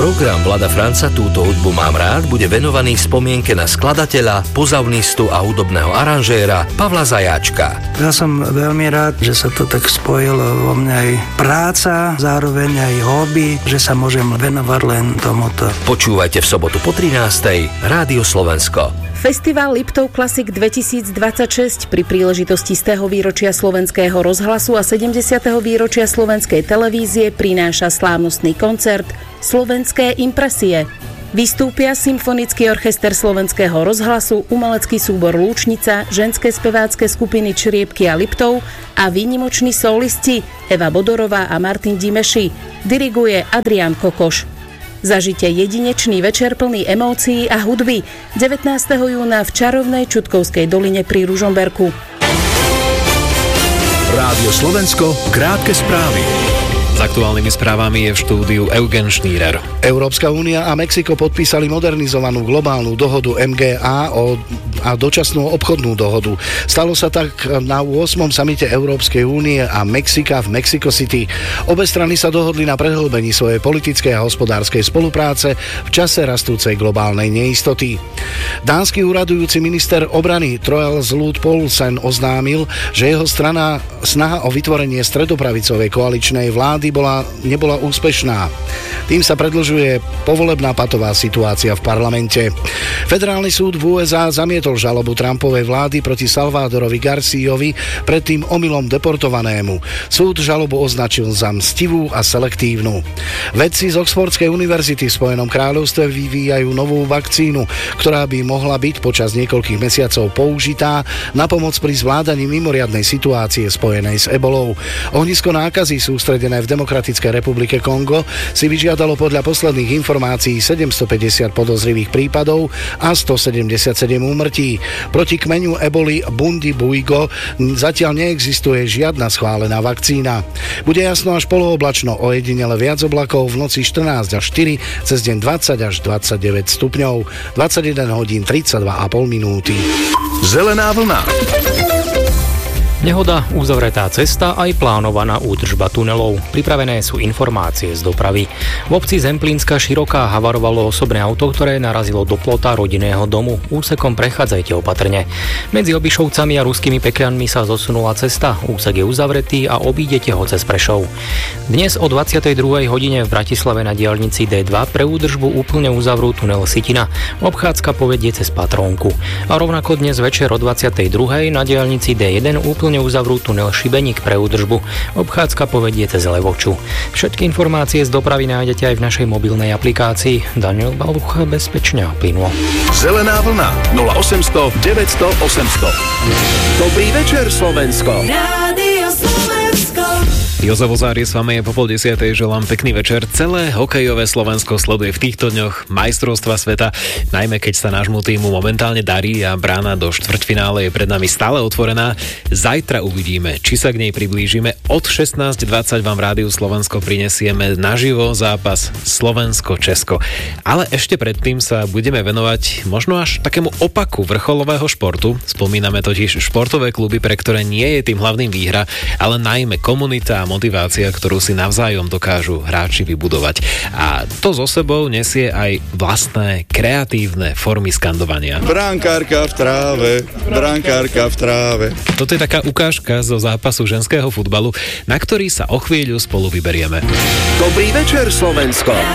Program Vlada Franca Túto hudbu mám rád bude venovaný spomienke na skladateľa, pozavnistu a hudobného aranžéra Pavla Zajáčka. Ja som veľmi rád, že sa to tak spojilo vo mňa aj práca, zároveň aj hobby, že sa môžem venovať len tomuto. Počúvajte v sobotu po 13:00 Rádio Slovensko. Festival Liptov Classic 2026 pri príležitosti 100. výročia Slovenského rozhlasu a 70. výročia Slovenskej televízie prináša slávnostný koncert Slovenské impresie. Vystúpia Symfonický orchester Slovenského rozhlasu, umelecký súbor Lúčnica, ženské spevácké skupiny Čriepky a Liptov a výnimoční solisti Eva Bodorová a Martin Dimeši. Diriguje Adrián Kokoš. Zažite jedinečný večer plný emócií a hudby 19. júna v čarovnej Čutkovskej doline pri Ružomberku. Rádio Slovensko, krátke správy. S aktuálnymi správami je v štúdiu Eugen Šnírer. Európska únia a Mexiko podpísali modernizovanú globálnu dohodu MGA a dočasnú obchodnú dohodu. Stalo sa tak na 8. samite Európskej únie a Mexika v Mexico City. Obe strany sa dohodli na prehlbení svojej politickej a hospodárskej spolupráce v čase rastúcej globálnej neistoty. Dánsky úradujúci minister obrany Troels Lund Poulsen oznámil, že jeho snaha o vytvorenie stredopravicovej koaličnej vlády nebola úspešná. Tým sa predĺžuje povolebná patová situácia v parlamente. Federálny súd v USA zamietol žalobu Trumpovej vlády proti Salvadorovi Garciovi, predtým omylom deportovanému. Súd žalobu označil za mstivú a selektívnu. Vedci z Oxfordskej univerzity v Spojenom kráľovstve vyvíjajú novú vakcínu, ktorá by mohla byť počas niekoľkých mesiacov použitá na pomoc pri zvládaní mimoriadnej situácie spojenej s ebolou. Ohnisko nákazy sústredené v Demokratickej republike Kongo si vyžiadalo podľa posledných informácií 750 podozrivých prípadov a 177 úmrtí. Proti kmeňu eboli Bundi-Buigo zatiaľ neexistuje žiadna schválená vakcína. Bude jasno až polooblačno, ojedinele viac oblakov, v noci 14 až 4, cez deň 20 až 29 stupňov, 21 hodín 32,5 minúty. Zelená vlna. Nehoda, uzavretá cesta aj plánovaná údržba tunelov. Pripravené sú informácie z dopravy. V obci Zemplínska Široká havarovalo osobné auto, ktoré narazilo do plota rodinného domu. Úsekom prechádzajte opatrne. Medzi Obišovcami a Ruskými Pekľanmi sa zosunula cesta. Úsek je uzavretý a obídete ho cez Prešov. Dnes o 22. hodine v Bratislave na diaľnici D2 pre údržbu úplne uzavrú tunel Sitina. Obchádzka povedie cez Patrónku. A rovnako dnes večer o 22. na diaľnici D1 úplne uzavrú tunel Šibeník pre údržbu. Obchádzka povedie cez Levoču. Všetky informácie z dopravy nájdete aj v našej mobilnej aplikácii. Daniel Baluch, bezpečne a plynulo. Zelená vlna 0800 900 800. Dobrý večer, Slovensko. Rádio Slovensko. Jozef Ozár je s vami, po 9:30, želám pekný večer. Celé hokejové Slovensko sleduje v týchto dňoch majstrovstva sveta, najmä keď sa nášmu týmu momentálne darí a brána do štvrťfinále je pred nami stále otvorená. Zajtra uvidíme, či sa k nej priblížime. Od 16:20 vám v Rádiu Slovensko prinesieme naživo zápas Slovensko-Česko. Ale ešte predtým sa budeme venovať možno až takému opaku vrcholového športu. Spomíname totiž športové kluby, pre ktoré nie je tým hlavným výhra, ale najmä komunita a motivácia, ktorú si navzájom dokážu hráči vybudovať. A to so sebou nesie aj vlastné kreatívne formy skandovania. Brankárka v tráve, brankárka v tráve. Toto je taká ukážka zo zápasu ženského futbalu, na ktorý sa o chvíľu spolu vyberieme. Dobrý večer, Slovensko.